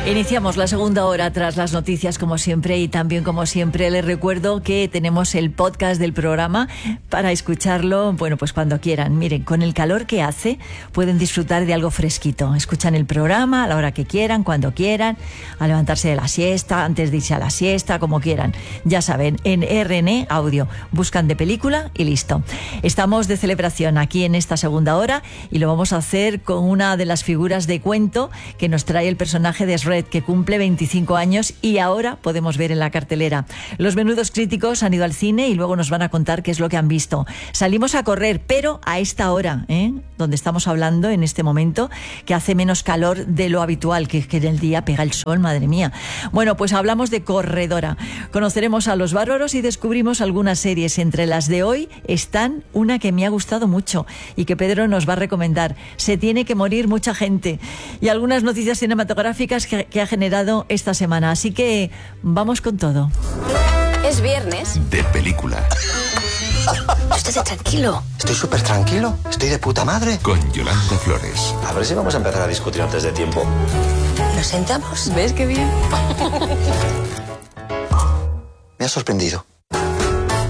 Iniciamos la segunda hora tras las noticias como siempre y también como siempre les recuerdo que tenemos el podcast del programa para escucharlo, bueno, pues cuando quieran. Miren, con el calor que hace pueden disfrutar de algo fresquito. Escuchan el programa a la hora que quieran, cuando quieran, a levantarse de la siesta, antes de irse a la siesta, como quieran. Ya saben, en RN Audio buscan de película y listo. Estamos de celebración aquí en esta segunda hora y lo vamos a hacer con una de las figuras de cuento que nos trae el personaje de Shred, que cumple 25 años y ahora podemos ver en la cartelera. Los menudos críticos han ido al cine y luego nos van a contar qué es lo que han visto. Salimos a correr, pero a esta hora, donde estamos hablando en este momento, que hace menos calor de lo habitual, que en el día pega el sol, madre mía. Bueno, pues hablamos de corredora. Conoceremos a los bárbaros y descubrimos algunas series. Entre las de hoy están una que me ha gustado mucho y que Pedro nos va a recomendar. Se tiene que morir mucha gente. Y algunas noticias cinematográficas que ha generado esta semana. Así que vamos con todo. Es viernes. De película. Estate tranquilo. Estoy súper tranquilo. Estoy de puta madre. Con Yolanda Flores. A ver si vamos a empezar a discutir antes de tiempo. ¿Nos sentamos? ¿Ves qué bien? Me ha sorprendido.